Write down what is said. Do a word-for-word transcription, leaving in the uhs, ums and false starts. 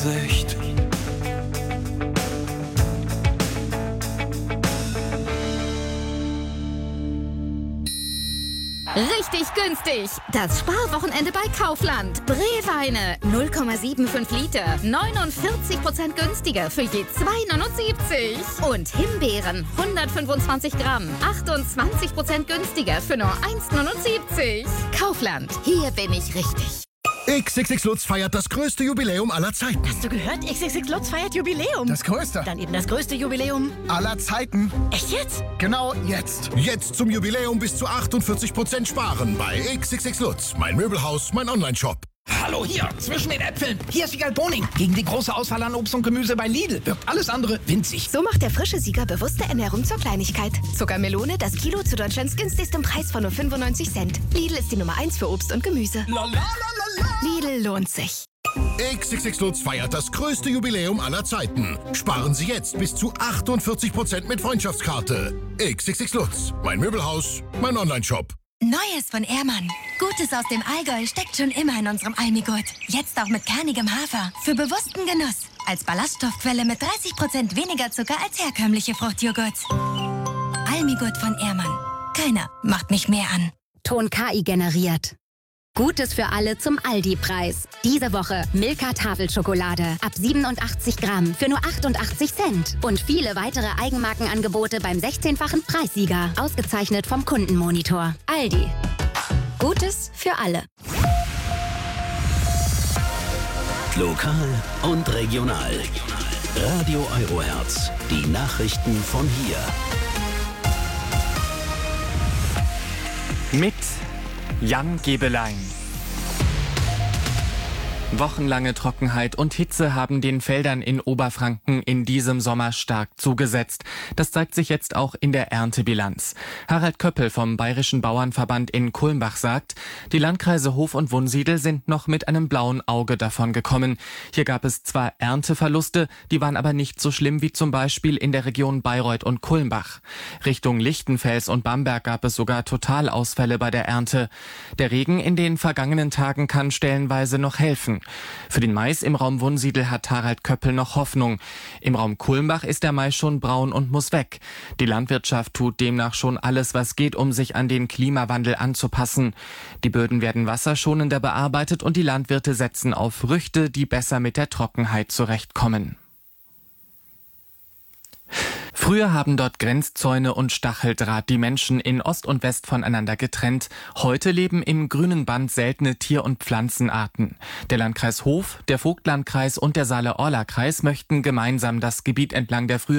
Sicht. Richtig günstig. Das Sparwochenende bei Kaufland. Breweine null Komma fünfundsiebzig Liter. neunundvierzig Prozent günstiger für je zwei neunundsiebzig. Und Himbeeren hundertfünfundzwanzig Gramm. achtundzwanzig Prozent günstiger für nur eins neunundsiebzig. Kaufland. Hier bin ich richtig. X X X Lutz feiert das größte Jubiläum aller Zeiten. Hast du gehört? X X X Lutz feiert Jubiläum. Das größte. Dann eben das größte Jubiläum aller Zeiten. Echt jetzt? Genau jetzt. Jetzt zum Jubiläum bis zu achtundvierzig Prozent sparen bei X X X Lutz. Mein Möbelhaus, mein Online-Shop. Hallo hier, zwischen den Äpfeln. Hier ist Wiegald Boning. Gegen die große Auswahl an Obst und Gemüse bei Lidl wirkt alles andere winzig. So macht der frische Sieger bewusste Ernährung zur Kleinigkeit. Zuckermelone, das Kilo zu Deutschlands günstigstem Preis von nur fünfundneunzig Cent. Lidl ist die Nummer eins für Obst und Gemüse. La, la, la, la, la. Lidl lohnt sich. X X X Lutz feiert das größte Jubiläum aller Zeiten. Sparen Sie jetzt bis zu achtundvierzig Prozent mit Freundschaftskarte. X X X Lutz. Mein Möbelhaus, mein Online-Shop. Neues von Ehrmann. Gutes aus dem Allgäu steckt schon immer in unserem Almigurt. Jetzt auch mit kernigem Hafer. Für bewussten Genuss. Als Ballaststoffquelle mit dreißig Prozent weniger Zucker als herkömmliche Fruchtjoghurts. Almigurt von Ehrmann. Keiner macht mich mehr an. Ton K I generiert. Gutes für alle zum Aldi-Preis. Diese Woche Milka Tafelschokolade ab siebenundachtzig Gramm für nur achtundachtzig Cent. Und viele weitere Eigenmarkenangebote beim sechzehnfachen Preissieger. Ausgezeichnet vom Kundenmonitor. Aldi. Gutes für alle. Lokal und regional. Radio Eurohertz. Die Nachrichten von hier. Mit Jan Gebelein. Wochenlange Trockenheit und Hitze haben den Feldern in Oberfranken in diesem Sommer stark zugesetzt. Das zeigt sich jetzt auch in der Erntebilanz. Harald Köppel vom Bayerischen Bauernverband in Kulmbach sagt, die Landkreise Hof und Wunsiedel sind noch mit einem blauen Auge davon gekommen. Hier gab es zwar Ernteverluste, die waren aber nicht so schlimm wie zum Beispiel in der Region Bayreuth und Kulmbach. Richtung Lichtenfels und Bamberg gab es sogar Totalausfälle bei der Ernte. Der Regen in den vergangenen Tagen kann stellenweise noch helfen. Für den Mais im Raum Wunsiedel hat Harald Köppel noch Hoffnung. Im Raum Kulmbach ist der Mais schon braun und muss weg. Die Landwirtschaft tut demnach schon alles, was geht, um sich an den Klimawandel anzupassen. Die Böden werden wasserschonender bearbeitet und die Landwirte setzen auf Früchte, die besser mit der Trockenheit zurechtkommen. Früher haben dort Grenzzäune und Stacheldraht die Menschen in Ost und West voneinander getrennt. Heute leben im grünen Band seltene Tier- und Pflanzenarten. Der Landkreis Hof, der Vogtlandkreis und der Saale-Orla-Kreis möchten gemeinsam das Gebiet entlang der früheren